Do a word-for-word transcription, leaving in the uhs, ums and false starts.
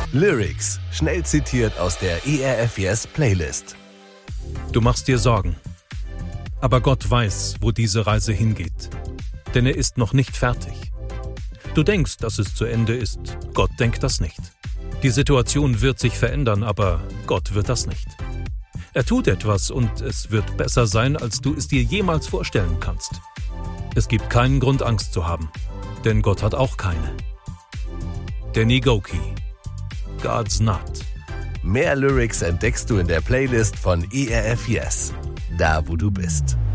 Lyrics, schnell zitiert aus der E R F Yes Playlist. Du machst dir Sorgen. Aber Gott weiß, wo diese Reise hingeht. Denn er ist noch nicht fertig. Du denkst, dass es zu Ende ist. Gott denkt das nicht. Die Situation wird sich verändern, aber Gott wird das nicht. Er tut etwas und es wird besser sein, als du es dir jemals vorstellen kannst. Es gibt keinen Grund, Angst zu haben, denn Gott hat auch keine. Danny Gokey, God's Not. Mehr Lyrics entdeckst du in der Playlist von E R F Yes, da wo du bist.